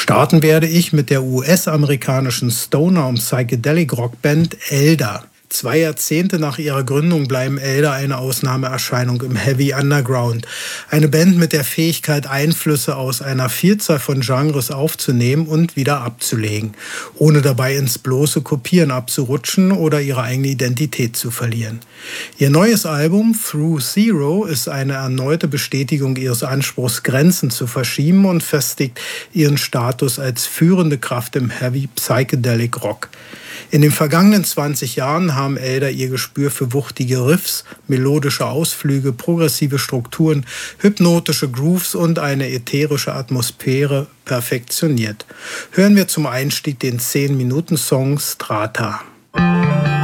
Starten werde ich mit der US-amerikanischen Stoner- und Psychedelic-Rockband Elder. 2 Jahrzehnte nach ihrer Gründung bleiben Elder eine Ausnahmeerscheinung im Heavy Underground. Eine Band mit der Fähigkeit, Einflüsse aus einer Vielzahl von Genres aufzunehmen und wieder abzulegen, ohne dabei ins bloße Kopieren abzurutschen oder ihre eigene Identität zu verlieren. Ihr neues Album Through Zero ist eine erneute Bestätigung ihres Anspruchs, Grenzen zu verschieben, und festigt ihren Status als führende Kraft im Heavy Psychedelic Rock. In den vergangenen 20 Jahren haben Elder ihr Gespür für wuchtige Riffs, melodische Ausflüge, progressive Strukturen, hypnotische Grooves und eine ätherische Atmosphäre perfektioniert. Hören wir zum Einstieg den 10-Minuten-Song Strata.